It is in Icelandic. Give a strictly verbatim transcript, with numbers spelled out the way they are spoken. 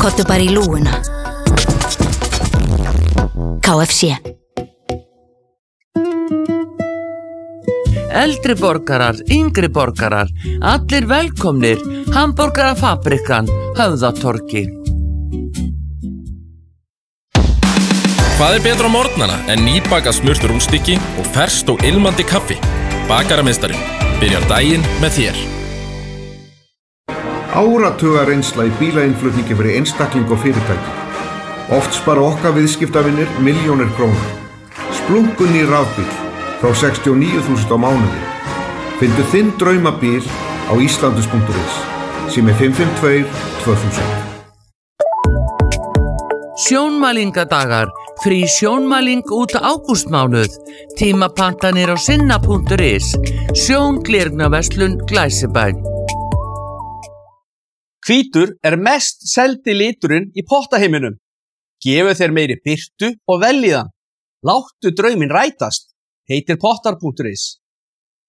Komdu bara í lúguna. K F C. Eldri borgarar, yngri borgarar, allir velkomnir, Hamborgarafabrikan, Höfðatorgi. Hvað er betra á morgnana en nýbakað smurt rúnstykki og ferskt og ilmandi kaffi? Bakarameistarinn byrjar daginn með þér. Áratuga reynsla í bílainnflutningi fyrir einstakling og fyrirtæki. Oft spara okkar viðskiptavinir milljónir króna. Splungun í rafbíl frá sextíu og níu þúsund á mánuði. Fyndu þinn draumabíl á islandus punktur is sem er fimm fimm tvö tvö þúsund. Sjónmælingadagar, frí sjónmæling út ágústmánuð, tímapantanir á sinna punktur is, sjóngleraugaverslun Glæsibæ. Hvítur er mest seldi liturinn í pottaheiminum. Gefu þér meiri birtu og veljiðan. Láttu drauminn rætast, heitir pottar punktur is.